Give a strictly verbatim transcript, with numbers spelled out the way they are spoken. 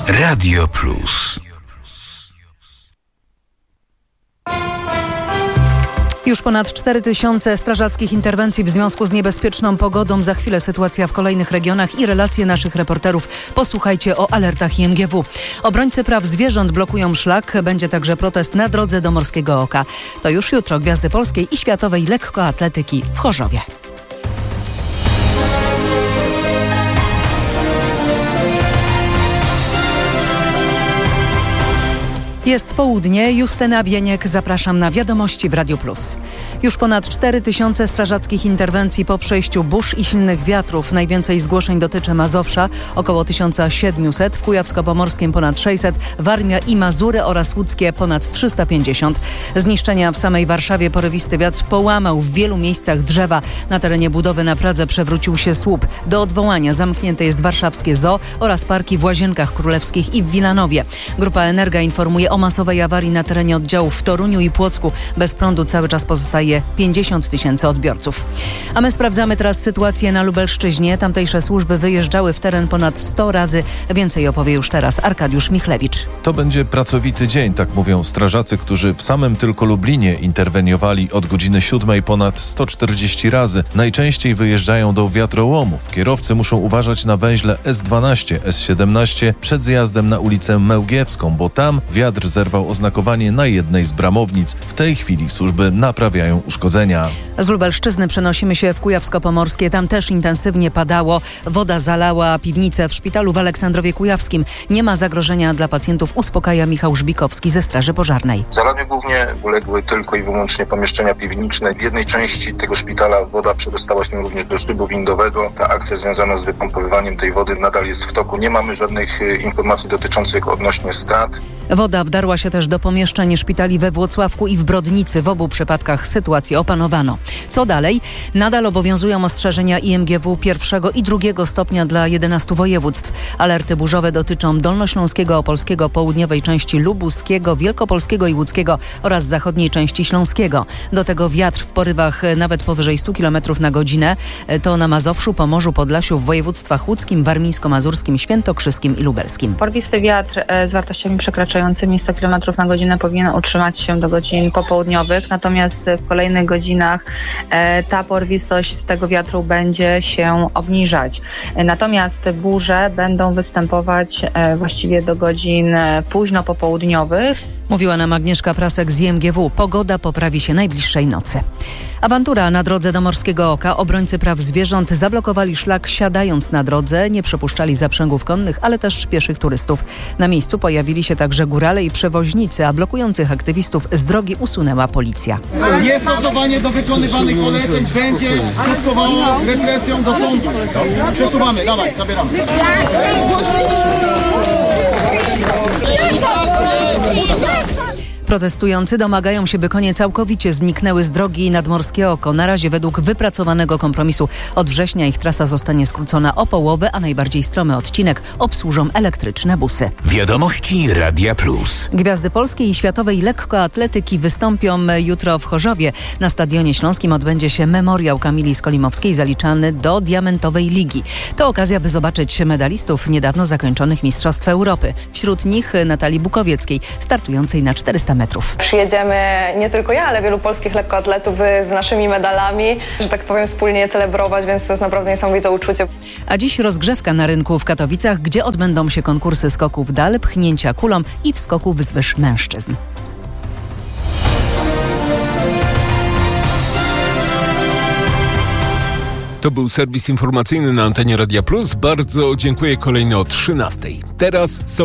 Radio Plus. Już ponad cztery tysiące strażackich interwencji w związku z niebezpieczną pogodą. Za chwilę sytuacja w kolejnych regionach i relacje naszych reporterów. Posłuchajcie o alertach I M G W. Obrońcy praw zwierząt blokują szlak. Będzie także protest na drodze do Morskiego Oka. To już jutro Gwiazdy Polskiej i Światowej Lekkoatletyki w Chorzowie. Jest południe, Justyna Bieniek, zapraszam na wiadomości w Radio Plus. Już ponad cztery tysiące strażackich interwencji po przejściu burz i silnych wiatrów. Najwięcej zgłoszeń dotyczy Mazowsza, około tysiąc siedemset, w Kujawsko-Pomorskim ponad sześćset, Warmia i Mazury oraz Łódzkie ponad trzysta pięćdziesiąt. Zniszczenia w samej Warszawie porywisty wiatr połamał w wielu miejscach drzewa. Na terenie budowy na Pradze przewrócił się słup. Do odwołania zamknięte jest warszawskie zoo oraz parki w Łazienkach Królewskich i w Wilanowie. Grupa Energa informuje o masowej awarii na terenie oddziałów w Toruniu i Płocku. Bez prądu cały czas pozostaje pięćdziesiąt tysięcy odbiorców. A my sprawdzamy teraz sytuację na Lubelszczyźnie. Tamtejsze służby wyjeżdżały w teren ponad sto razy. Więcej opowie już teraz Arkadiusz Michlewicz. To będzie pracowity dzień, tak mówią strażacy, którzy w samym tylko Lublinie interweniowali od godziny siódmej ponad sto czterdzieści razy. Najczęściej wyjeżdżają do wiatrołomów. Kierowcy muszą uważać na węźle S dwanaście, S siedemnaście przed zjazdem na ulicę Mełgiewską, bo tam wiatr zerwał oznakowanie na jednej z bramownic. W tej chwili służby naprawiają uszkodzenia. Z Lubelszczyzny przenosimy się w Kujawsko-Pomorskie. Tam też intensywnie padało. Woda zalała piwnicę w szpitalu w Aleksandrowie Kujawskim. Nie ma zagrożenia dla pacjentów, uspokaja Michał Żbikowski ze Straży Pożarnej. Zalaniu głównie uległy tylko i wyłącznie pomieszczenia piwniczne. W jednej części tego szpitala woda przedostała się również do sztybu windowego. Ta akcja związana z wypompowywaniem tej wody nadal jest w toku. Nie mamy żadnych informacji dotyczących odnośnie strat. Woda wdarła się też do pomieszczeń szpitali we Włocławku i w Brodnicy. W obu przypadkach sytuację opanowano. Co dalej? Nadal obowiązują ostrzeżenia I M G W pierwszego i drugiego stopnia dla jedenastu województw. Alerty burzowe dotyczą dolnośląskiego, opolskiego, południowej części lubuskiego, wielkopolskiego i łódzkiego oraz zachodniej części śląskiego. Do tego wiatr w porywach nawet powyżej stu kilometrów na godzinę. To na Mazowszu, Pomorzu, Podlasiu, w województwach łódzkim, warmińsko-mazurskim, świętokrzyskim i lubelskim. Porwisty wiatr z wartościami przekraczającymi sto kilometrów na godzinę powinien utrzymać się do godzin popołudniowych, natomiast w kolejnych godzinach ta porwistość tego wiatru będzie się obniżać. Natomiast burze będą występować właściwie do godzin późno popołudniowych. Mówiła nam Agnieszka Prasek z I M G W. Pogoda poprawi się najbliższej nocy. Awantura na drodze do Morskiego Oka. Obrońcy praw zwierząt zablokowali szlak, siadając na drodze. Nie przepuszczali zaprzęgów konnych, ale też pieszych turystów. Na miejscu pojawili się także górale i przewoźnicy, a blokujących aktywistów z drogi usunęła policja. Niestosowanie do wykonywanych poleceń będzie skutkowało represją do sądu. Przesuwamy, dawaj, zabieramy. Protestujący domagają się, by konie całkowicie zniknęły z drogi nad Morskie Oko. Na razie według wypracowanego kompromisu od września ich trasa zostanie skrócona o połowę, a najbardziej stromy odcinek obsłużą elektryczne busy. Wiadomości Radia Plus. Gwiazdy Polskiej i Światowej Lekkoatletyki wystąpią jutro w Chorzowie. Na Stadionie Śląskim odbędzie się memoriał Kamili Skolimowskiej zaliczany do Diamentowej Ligi. To okazja, by zobaczyć medalistów niedawno zakończonych Mistrzostw Europy. Wśród nich Natalii Bukowieckiej, startującej na czterysta metrów. Przyjedziemy nie tylko ja, ale wielu polskich lekkoatletów z naszymi medalami, że tak powiem, wspólnie celebrować, więc to jest naprawdę niesamowite uczucie. A dziś rozgrzewka na rynku w Katowicach, gdzie odbędą się konkursy skoków dal, pchnięcia kulą i wskoków wzwyż mężczyzn. To był serwis informacyjny na antenie Radia Plus. Bardzo dziękuję. Kolejny o trzynastej. Teraz